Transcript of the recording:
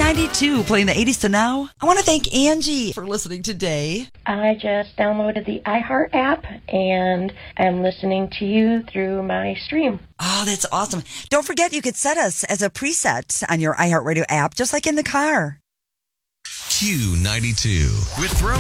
Q92, playing the 80s to now. I want to thank Angie for listening today. I just downloaded the iHeart app and am listening to you through my stream. Oh, that's awesome. Don't forget you could set us as a preset on your iHeartRadio app, just like in the car. Q92 with